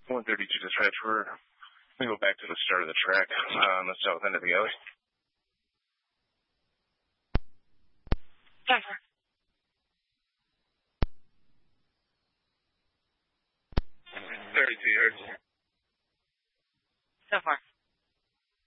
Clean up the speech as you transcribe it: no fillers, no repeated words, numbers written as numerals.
132 dispatch, we're going to go back to the start of the track on the south end of the alley. 10-4. 32 yards. 10-4.